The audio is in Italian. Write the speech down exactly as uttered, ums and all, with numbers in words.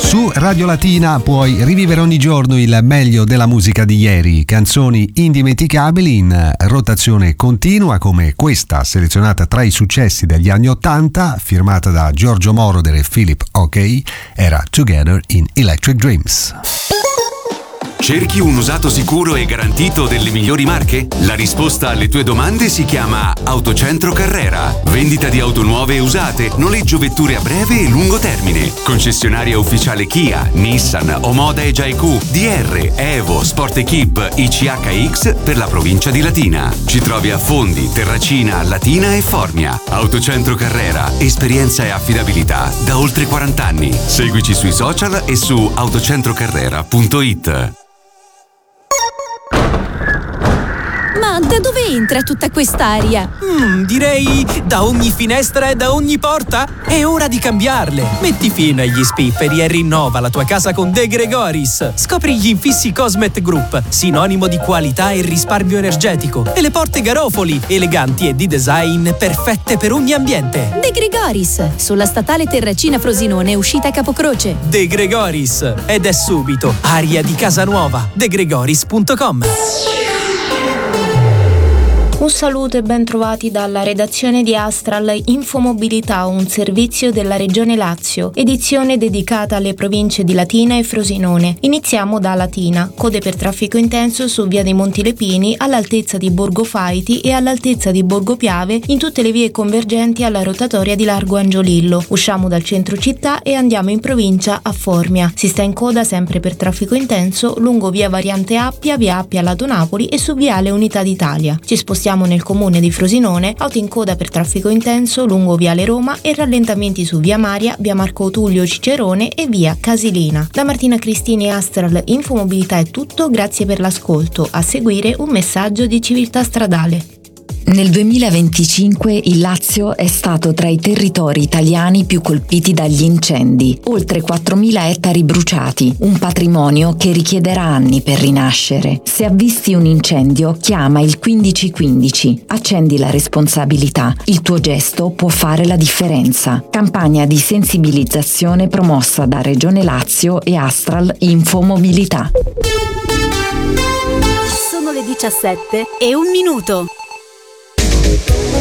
Su Radio Latina puoi rivivere ogni giorno il meglio della musica di ieri, canzoni indimenticabili in rotazione continua come questa selezionata tra i successi degli anni ottanta, firmata da Giorgio Moroder e Philip Oakey, era Together in Electric Dreams. Cerchi un usato sicuro e garantito delle migliori marche? La risposta alle tue domande si chiama Autocentro Carrera. Vendita di auto nuove e usate, noleggio vetture a breve e lungo termine. Concessionaria ufficiale Kia, Nissan, Omoda e Jaiku, D R, Evo, Sport Equip, I C H X per la provincia di Latina. Ci trovi a Fondi, Terracina, Latina e Formia. Autocentro Carrera, esperienza e affidabilità da oltre quaranta anni. Seguici sui social e su autocentrocarrera punto it. Ma da dove entra tutta quest'aria? Mm, direi da ogni finestra e da ogni porta. È ora di cambiarle. Metti fine agli spifferi e rinnova la tua casa con De Gregoris. Scopri gli infissi Cosmet Group, sinonimo di qualità e risparmio energetico. E le porte Garofoli, eleganti e di design perfette per ogni ambiente. De Gregoris, sulla statale Terracina Frosinone, uscita Capocroce. De Gregoris. Ed è subito aria di casa nuova. de gregoris punto com. Un saluto e ben trovati dalla redazione di Astral Infomobilità, un servizio della Regione Lazio, edizione dedicata alle province di Latina e Frosinone. Iniziamo da Latina, code per traffico intenso su via dei Monti Lepini all'altezza di Borgo Faiti e all'altezza di Borgo Piave in tutte le vie convergenti alla rotatoria di Largo Angiolillo. Usciamo dal centro città e andiamo in provincia a Formia. Si sta in coda sempre per traffico intenso lungo via Variante Appia, via Appia Lato Napoli e su viale Unità d'Italia. Ci spostiamo nel comune di Frosinone, auto in coda per traffico intenso lungo viale Roma e rallentamenti su via Maria, via Marco Tullio Cicerone e via Casilina. Da Martina Cristini e Astral Infomobilità è tutto, grazie per l'ascolto. A seguire un messaggio di civiltà stradale. Nel duemilaventicinque il Lazio è stato tra i territori italiani più colpiti dagli incendi, oltre quattromila ettari bruciati, un patrimonio che richiederà anni per rinascere. Se avvisti un incendio, chiama il quindici quindici, accendi la responsabilità, il tuo gesto può fare la differenza. Campagna di sensibilizzazione promossa da Regione Lazio e Astral Infomobilità. Sono le diciassette e un minuto.